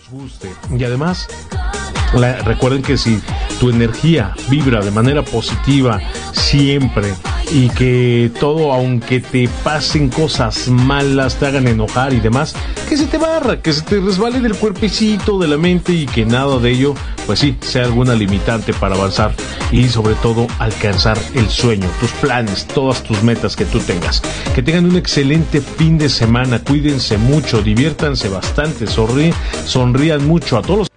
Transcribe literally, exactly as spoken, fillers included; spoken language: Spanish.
os guste. Y además, la, recuerden que si tu energía vibra de manera positiva siempre, y que todo, aunque te pasen cosas malas, te hagan enojar y demás, que se te barra, que se te resbale del cuerpecito, de la mente, y que nada de ello, pues sí, sea alguna limitante para avanzar y sobre todo alcanzar el sueño, tus planes, todas tus metas que tú tengas. Que tengan un excelente fin de semana, cuídense mucho, diviértanse bastante, sonríen, sonrían mucho a todos los